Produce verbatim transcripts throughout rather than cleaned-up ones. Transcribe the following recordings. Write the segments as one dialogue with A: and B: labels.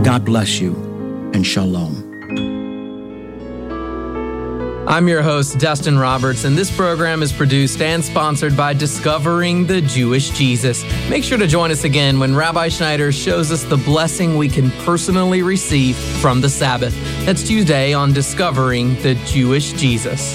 A: God bless you, and shalom.
B: I'm your host, Dustin Roberts, and this program is produced and sponsored by Discovering the Jewish Jesus. Make sure to join us again when Rabbi Schneider shows us the blessing we can personally receive from the Sabbath. That's Tuesday on Discovering the Jewish Jesus.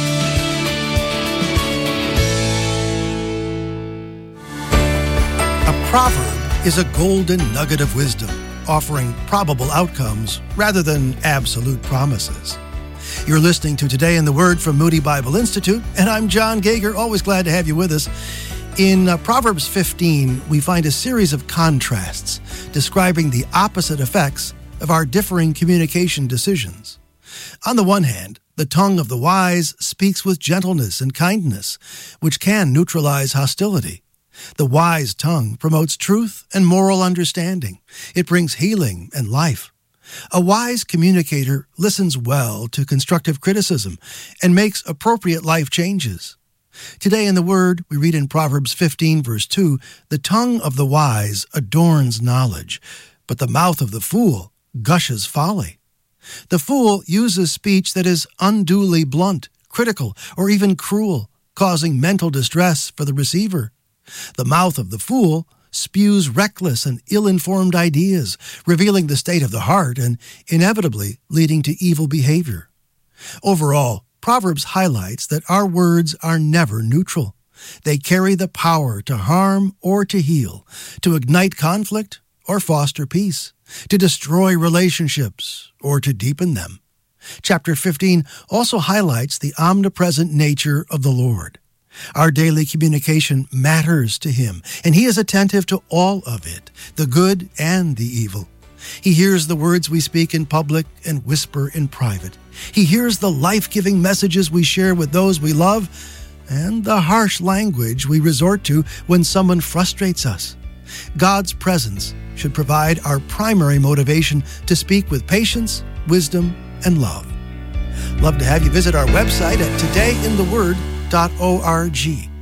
C: A proverb is a golden nugget of wisdom, offering probable outcomes rather than absolute promises. You're listening to Today in the Word from Moody Bible Institute, and I'm John Gager, always glad to have you with us. In uh, Proverbs fifteen, we find a series of contrasts describing the opposite effects of our differing communication decisions. On the one hand, the tongue of the wise speaks with gentleness and kindness, which can neutralize hostility. The wise tongue promotes truth and moral understanding. It brings healing and life. A wise communicator listens well to constructive criticism and makes appropriate life changes. Today in the Word, we read in Proverbs fifteen, verse two, "The tongue of the wise adorns knowledge, but the mouth of the fool gushes folly." The fool uses speech that is unduly blunt, critical, or even cruel, causing mental distress for the receiver. The mouth of the fool spews reckless and ill-informed ideas, revealing the state of the heart and inevitably leading to evil behavior. Overall, Proverbs highlights that our words are never neutral. They carry the power to harm or to heal, to ignite conflict or foster peace, to destroy relationships or to deepen them. Chapter fifteen also highlights the omnipresent nature of the Lord. Our daily communication matters to Him, and He is attentive to all of it, the good and the evil. He hears the words we speak in public and whisper in private. He hears the life-giving messages we share with those we love and the harsh language we resort to when someone frustrates us. God's presence should provide our primary motivation to speak with patience, wisdom, and love. Love to have you visit our website at today in the word dot org.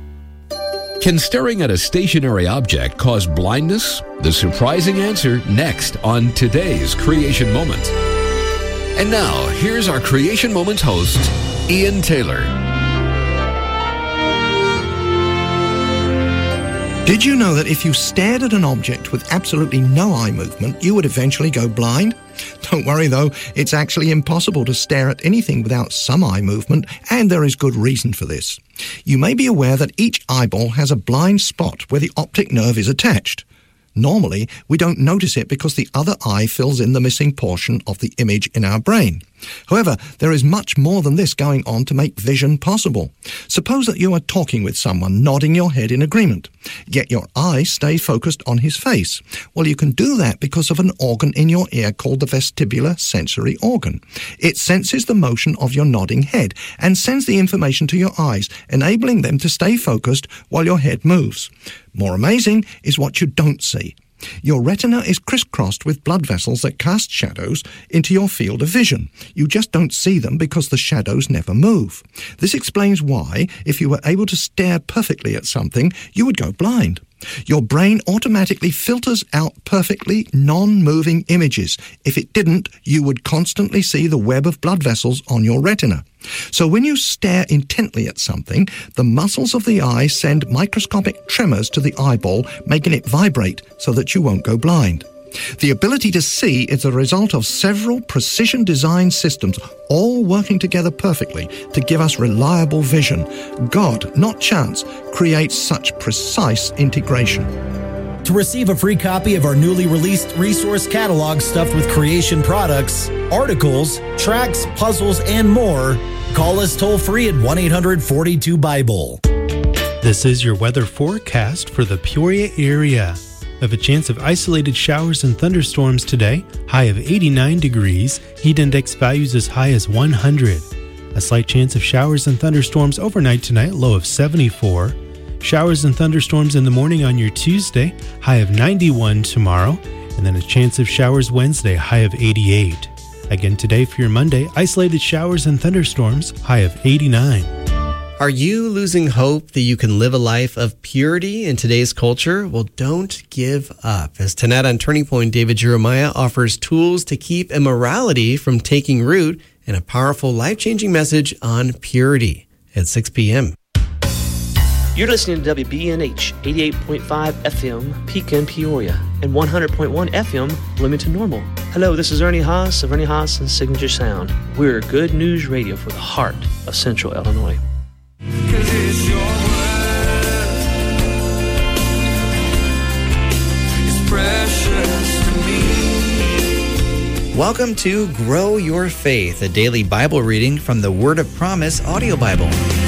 D: Can staring at a stationary object cause blindness? The surprising answer next on today's Creation Moment. And now, here's our Creation Moment host, Ian Taylor.
E: Did you know that if you stared at an object with absolutely no eye movement, you would eventually go blind? Don't worry though, it's actually impossible to stare at anything without some eye movement, and there is good reason for this. You may be aware that each eyeball has a blind spot where the optic nerve is attached. Normally, we don't notice it because the other eye fills in the missing portion of the image in our brain. However, there is much more than this going on to make vision possible. Suppose that you are talking with someone, nodding your head in agreement, yet your eyes stay focused on his face. Well, you can do that because of an organ in your ear called the vestibular sensory organ. It senses the motion of your nodding head and sends the information to your eyes, enabling them to stay focused while your head moves. More amazing is what you don't see. Your retina is crisscrossed with blood vessels that cast shadows into your field of vision. You just don't see them because the shadows never move. This explains why, if you were able to stare perfectly at something, you would go blind. Your brain automatically filters out perfectly non-moving images. If it didn't, you would constantly see the web of blood vessels on your retina. So when you stare intently at something, the muscles of the eye send microscopic tremors to the eyeball, making it vibrate so that you won't go blind. The ability to see is a result of several precision-designed systems all working together perfectly to give us reliable vision. God, not chance, creates such precise integration.
F: To receive a free copy of our newly released resource catalog stuffed with creation products, articles, tracks, puzzles, and more, call us toll-free at one eight hundred forty-two Bible.
G: This is your weather forecast for the Peoria area. We have a chance of isolated showers and thunderstorms today, high of eighty-nine degrees, heat index values as high as one hundred. A slight chance of showers and thunderstorms overnight tonight, low of seventy-four. Showers and thunderstorms in the morning on your Tuesday, high of ninety-one tomorrow, and then a chance of showers Wednesday, high of eighty-eight. Again today for your Monday, isolated showers and thunderstorms, high of eighty-nine.
H: Are you losing hope that you can live a life of purity in today's culture? Well, don't give up. As tonight on Turning Point, David Jeremiah offers tools to keep immorality from taking root and a powerful, life-changing message on purity at six p.m.
I: You're listening to W B N H eighty-eight point five F M, Pekin, Peoria, and one hundred point one F M, Bloomington Normal. Hello, this is Ernie Haas of Ernie Haas and Signature Sound. We're good news radio for the heart of Central Illinois.
J: It's your word. It's precious to me.
K: Welcome to Grow Your Faith, a daily Bible reading from the Word of Promise audio Bible.